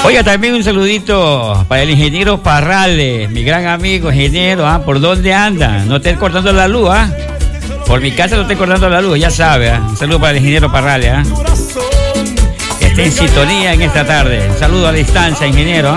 Oiga, también un saludito para el ingeniero Parrales, mi gran amigo ingeniero, ¿por dónde anda? No estés cortando la luz, Por mi casa no estés cortando la luz, ya sabe, Un saludo para el ingeniero Parrales, Que esté en sintonía en esta tarde. Un saludo a la distancia, ingeniero,